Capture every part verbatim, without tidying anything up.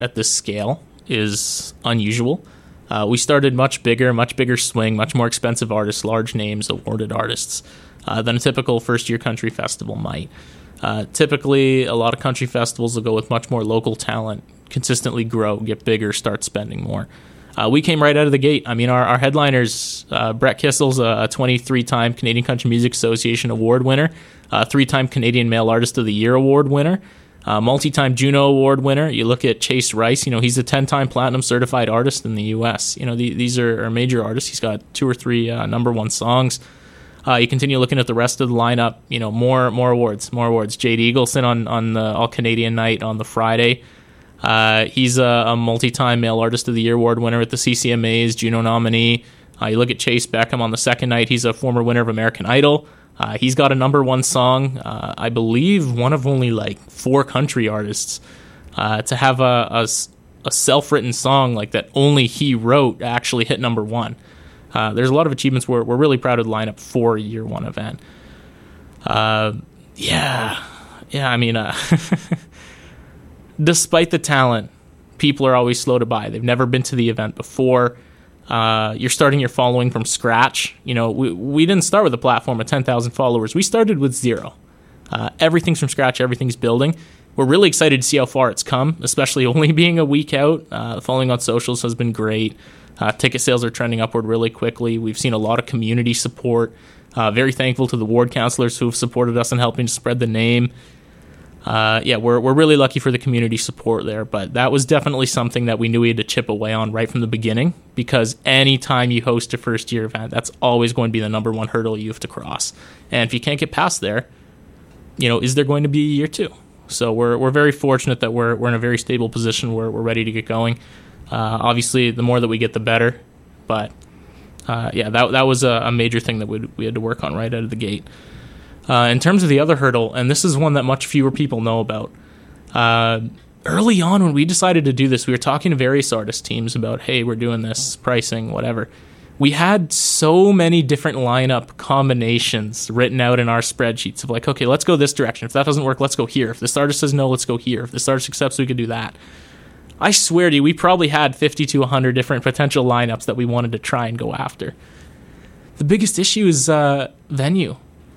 at this scale is unusual. Uh, we started much bigger, much bigger swing, much more expensive artists, large names, awarded artists uh, than a typical first-year country festival might. Uh, typically, a lot of country festivals will go with much more local talent, consistently grow, get bigger, start spending more. Uh, we came right out of the gate. I mean, our, our headliners, uh, Brett Kissel's a twenty-three-time Canadian Country Music Association award winner, uh, three-time Canadian Male Artist of the Year award winner, uh, multi-time Juno award winner. You look at Chase Rice, you know, he's a ten-time platinum certified artist in the U S. You know, the, these are, are major artists. He's got two or three uh, number one songs. Uh, you continue looking at the rest of the lineup, you know, more more awards, more awards. Jade Eagleson on, on the All-Canadian night on the Friday. Uh, he's a, a multi-time Male Artist of the Year award winner at the C C M As, Juno nominee. Uh, you look at Chase Beckham on the second night. He's a former winner of American Idol. Uh, he's got a number one song. Uh, I believe one of only like four country artists uh, to have a, a, a self-written song like that only he wrote actually hit number one. Uh, there's a lot of achievements we're, we're really proud of the lineup for a year one event. Uh, yeah. Yeah, I mean... Uh, Despite the talent, people are always slow to buy. They've never been to the event before. Uh, you're starting your following from scratch. You know, we, we didn't start with a platform of ten thousand followers. We started with zero. Uh, everything's from scratch. Everything's building. We're really excited to see how far it's come, especially only being a week out. Uh, following on socials has been great. Uh, ticket sales are trending upward really quickly. We've seen a lot of community support. Uh, very thankful to the ward councillors who have supported us in helping to spread the name. Uh, yeah, we're we're really lucky for the community support there, but that was definitely something that we knew we had to chip away on right from the beginning, because anytime you host a first-year event, that's always going to be the number one hurdle you have to cross. And if you can't get past there, you know, is there going to be a year two? So we're we're very fortunate that we're we're in a very stable position where we're ready to get going. Uh, obviously, the more that we get, the better. But uh, yeah, that that was a, a major thing that we we had to work on right out of the gate. Uh, in terms of the other hurdle, and this is one that much fewer people know about, uh, early on when we decided to do this, we were talking to various artist teams about, hey, we're doing this, pricing, whatever. We had so many different lineup combinations written out in our spreadsheets of like, okay, let's go this direction. If that doesn't work, let's go here. If this artist says no, let's go here. If this artist accepts, we could do that. I swear to you, we probably had fifty to one hundred different potential lineups that we wanted to try and go after. The biggest issue is uh, venue.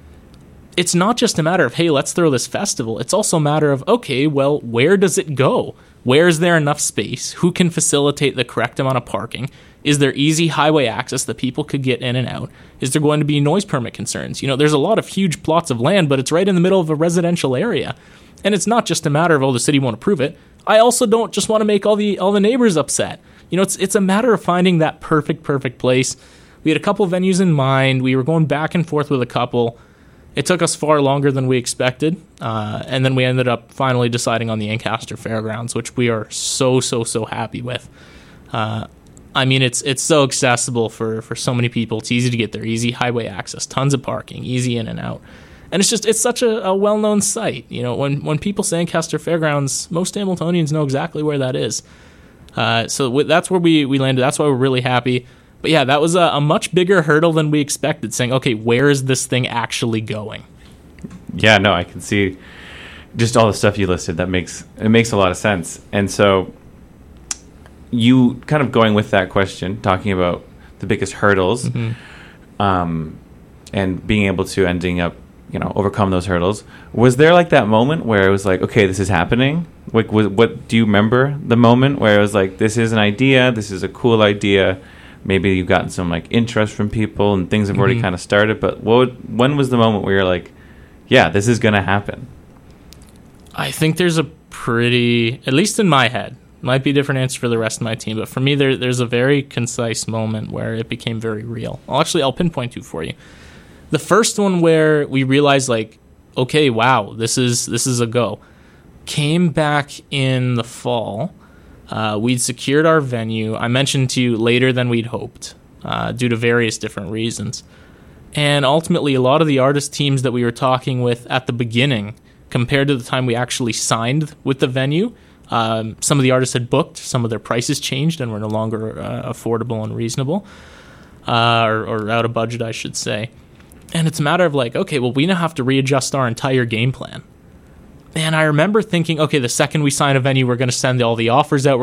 It's not just a matter of, hey, let's throw this festival. It's also a matter of, okay, well, where does it go? Where is there enough space? Who can facilitate the correct amount of parking? Is there easy highway access that people could get in and out? Is there going to be noise permit concerns? You know, there's a lot of huge plots of land, but it's right in the middle of a residential area. And it's not just a matter of, oh, the city won't approve it. I also don't just want to make all the all the neighbors upset. You know, it's it's a matter of finding that perfect, perfect place. We had a couple venues in mind. We were going back and forth with a couple. It took us far longer than we expected, uh, and then we ended up finally deciding on the Ancaster Fairgrounds, which we are so, so, so happy with. Uh, I mean, it's it's so accessible for, for so many people. It's easy to get there, easy highway access, tons of parking, easy in and out. And it's just, it's such a, a well-known site. You know, when, when people say Ancaster Fairgrounds, most Hamiltonians know exactly where that is. Uh, so w- that's where we, we landed. That's why we're really happy. But yeah, that was a, a much bigger hurdle than we expected, saying, okay, where is this thing actually going? Yeah, no, I can see just all the stuff you listed. That makes it makes a lot of sense. And so you kind of going with that question, talking about the biggest hurdles, mm-hmm. um, and being able to ending up, you know, overcome those hurdles. Was there like that moment where it was like, okay, this is happening? Like, what, what do you remember the moment where it was like, this is an idea, this is a cool idea? Maybe you've gotten some like interest from people and things have already mm-hmm. kind of started. But what would, when was the moment where you're like, yeah, this is going to happen? I think there's a pretty, at least in my head, might be a different answer for the rest of my team, but for me, there, there's a very concise moment where it became very real. I'll actually, I'll pinpoint two for you. The first one where we realized like, okay, wow, this is this is a go, came back in the fall. Uh, we'd secured our venue. I mentioned to you later than we'd hoped, uh, due to various different reasons. And ultimately, a lot of the artist teams that we were talking with at the beginning, compared to the time we actually signed with the venue, um, some of the artists had booked, some of their prices changed and were no longer uh, affordable and reasonable, uh, or, or out of budget, I should say. And it's a matter of like, okay, well, we now have to readjust our entire game plan. And I remember thinking, okay, the second we sign a venue, we're going to send all the offers out.